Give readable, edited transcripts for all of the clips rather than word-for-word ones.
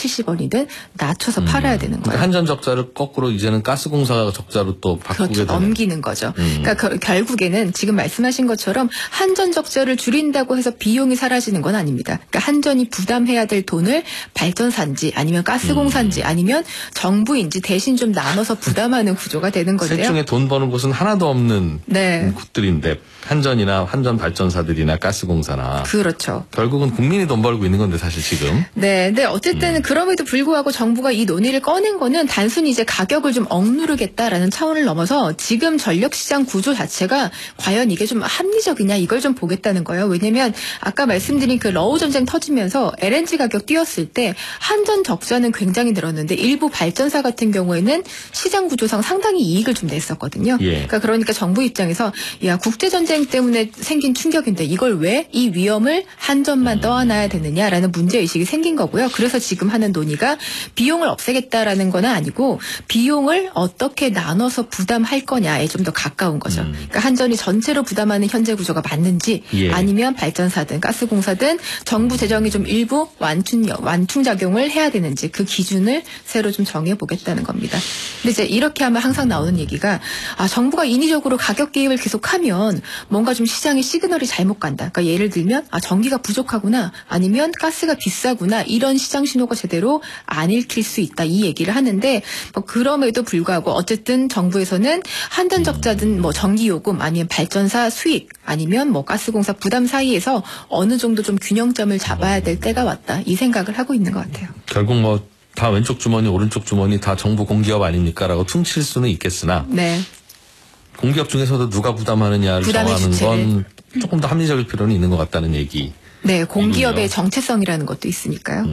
70원이든 낮춰서 팔아야 되는 거예요. 그러니까 한전 적자를 거꾸로 이제는 가스공사가 적자로 또 바꾸게 그렇죠. 되는. 넘기는 거죠. 그러니까 결국에는 지금 말씀하신 것처럼 한전 적자를 줄인다고 해서 비용이 사라지는 건 아닙니다. 그러니까 한전이 부담해야 될 돈을 발전사인지 아니면 가스공사인지 아니면 정부인지 대신 좀 나눠서 부담하는 구조가 되는 건데요. 셋 중에 돈 버는 곳은 하나도 없는 네. 곳들인데 한전이나 한전 발전사들이나 가스공사나. 그렇죠. 결국은 국민이 돈 벌고 있는 건데 사실 지금. 네, 근데 어쨌든 그럼에도 불구하고 정부가 이 논의를 꺼낸 거는 단순히 이제 가격을 좀 억누르겠다라는 차원을 넘어서 지금 전력시장 구조 자체가 과연 이게 좀 합리적이냐 이걸 좀 보겠다는 거예요. 왜냐면 아까 말씀드린 그 러우 전쟁 터지면서 LNG 가격 뛰었을 때 한전 적자는 굉장히 늘었는데 일부 발전사 같은 경우에는 시장 구조상 상당히 이익을 좀 냈었거든요. 예. 그러니까 정부 입장에서 야 국제 전쟁 때문에 생긴 충격인데 이걸 왜 이 위험을 한전만 떠안아야 되느냐라는 문제 의식이 생긴 거고요. 그래서 지금 하는 논의가 비용을 없애겠다라는 건 아니고 비용을 어떻게 나눠서 부담할 거냐에 좀 더 가까운 거죠. 그러니까 한전이 전체로 부담하는 현재 구조가 맞는지 예. 아니면 발전사든 가스공사든 정부 재정이 좀 일부 완충작용을 해야 되는지 그 기준을 새로 좀 정해보겠다는 겁니다. 근데 이제 이렇게 하면 항상 나오는 얘기가 정부가 인위적으로 가격 개입을 계속하면 뭔가 좀 시장의 시그널이 잘못 간다. 그러니까 예를 들면 전기가 부족하구나 아니면 가스가 비싸구나 이런 시장 신호가 제대로 안 읽힐 수 있다 이 얘기를 하는데 그럼에도 불구하고 어쨌든 정부에서는 한전 적자든 전기요금 아니면 발전사 수익 아니면 가스공사 부담 사이에서 어느 정도 좀 균형점을 잡아야 될 때가 왔다 이 생각을 하고 있는 것 같아요. 결국 다 왼쪽 주머니 오른쪽 주머니 다 정부 공기업 아닙니까라고 퉁칠 수는 있겠으나 네. 공기업 중에서도 누가 부담하느냐를 정하는 건 조금 더 합리적일 필요는 있는 것 같다는 얘기. 네, 공기업의 정체성이라는 것도 있으니까요.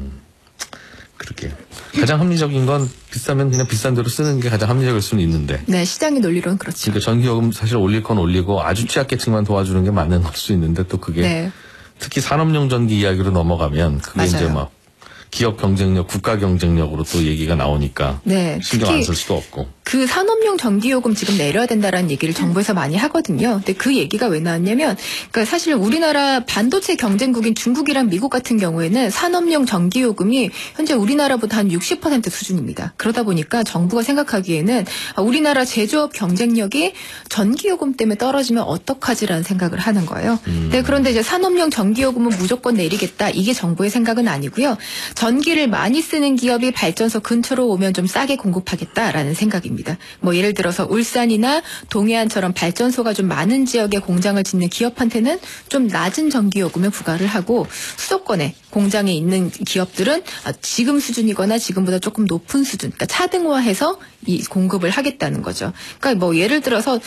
그렇게 가장 합리적인 건 비싸면 그냥 비싼 대로 쓰는 게 가장 합리적일 수는 있는데. 네, 시장의 논리로는 그렇죠. 그러니까 전기요금 사실 올릴 건 올리고 아주 취약계층만 도와주는 게 맞는 걸 수 있는데 또 그게 네. 특히 산업용 전기 이야기로 넘어가면 그게 맞아요. 이제 기업 경쟁력, 국가 경쟁력으로 또 얘기가 나오니까 네, 신경 안 쓸 수도 없고. 그 산업용 전기요금 지금 내려야 된다라는 얘기를 정부에서 많이 하거든요. 근데 그 얘기가 왜 나왔냐면, 그러니까 사실 우리나라 반도체 경쟁국인 중국이랑 미국 같은 경우에는 산업용 전기요금이 현재 우리나라보다 한 60% 수준입니다. 그러다 보니까 정부가 생각하기에는 우리나라 제조업 경쟁력이 전기요금 때문에 떨어지면 어떡하지라는 생각을 하는 거예요. 네, 그런데 이제 산업용 전기요금은 무조건 내리겠다. 이게 정부의 생각은 아니고요. 전기를 많이 쓰는 기업이 발전소 근처로 오면 좀 싸게 공급하겠다라는 생각입니다. 예를 들어서 울산이나 동해안처럼 발전소가 좀 많은 지역에 공장을 짓는 기업한테는 좀 낮은 전기요금을 부과를 하고 수도권에 공장에 있는 기업들은 지금 수준이거나 지금보다 조금 높은 수준, 그러니까 차등화해서 이 공급을 하겠다는 거죠. 그러니까 예를 들어서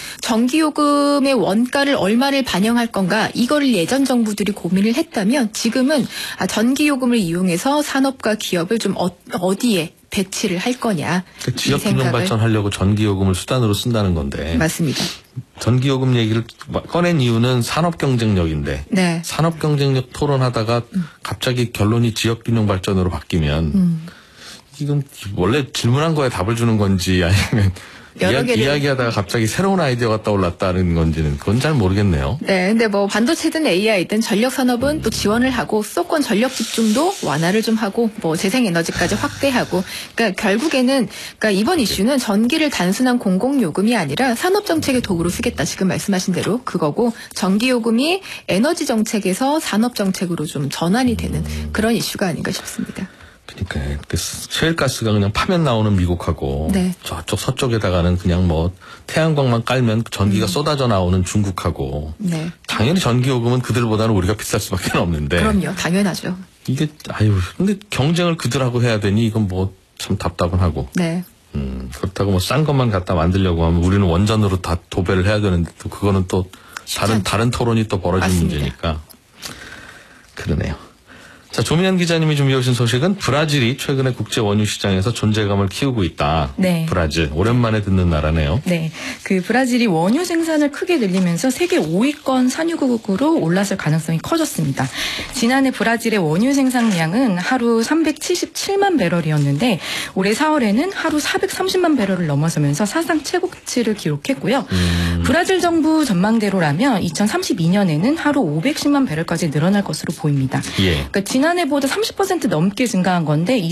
전기요금의 원가를 얼마를 반영할 건가 이거를 예전 정부들이 고민을 했다면 지금은 전기요금을 이용해서 산업과 기업을 좀 어디에 배치를 할 거냐. 그러니까 지역 균형 발전하려고 전기요금을 수단으로 쓴다는 건데. 맞습니다. 전기요금 얘기를 꺼낸 이유는 산업 경쟁력인데. 네. 산업 경쟁력 토론하다가 갑자기 결론이 지역 균형 발전으로 바뀌면 이건 원래 질문한 거에 답을 주는 건지 아니면 이야기하다가 갑자기 새로운 아이디어가 떠올랐다는 건지는 그건 잘 모르겠네요. 네, 근데 반도체든 AI든 전력 산업은 또 지원을 하고 수도권 전력 집중도 완화를 좀 하고 재생에너지까지 확대하고 그러니까 결국에는 이번 이슈는 전기를 단순한 공공요금이 아니라 산업 정책의 도구로 쓰겠다 지금 말씀하신 대로 그거고 전기요금이 에너지 정책에서 산업 정책으로 좀 전환이 되는 그런 이슈가 아닌가 싶습니다. 그러니까 셰일가스가 그냥 파면 나오는 미국하고 네. 저쪽 서쪽에다가는 그냥 태양광만 깔면 전기가 쏟아져 나오는 중국하고 네. 당연히 전기요금은 그들보다는 우리가 비쌀 수밖에 없는데. 그럼요, 당연하죠. 이게 근데 경쟁을 그들하고 해야 되니 이건 참 답답은 하고. 네. 그렇다고 싼 것만 갖다 만들려고 하면 우리는 원전으로 다 도배를 해야 되는데 또 그거는 또 다른 토론이 또 벌어진 맞습니다. 문제니까 그러네요. 자, 조미연 기자님이 준비해 오신 소식은 브라질이 최근에 국제 원유 시장에서 존재감을 키우고 있다. 네. 브라질 오랜만에 듣는 나라네요. 네, 브라질이 원유 생산을 크게 늘리면서 세계 5위권 산유국으로 올랐을 가능성이 커졌습니다. 지난해 브라질의 원유 생산량은 하루 377만 배럴이었는데 올해 4월에는 하루 430만 배럴을 넘어서면서 사상 최고치를 기록했고요. 브라질 정부 전망대로라면 2032년에는 하루 510만 배럴까지 늘어날 것으로 보입니다. 예. 지난해보다 30% 넘게 증가한 건데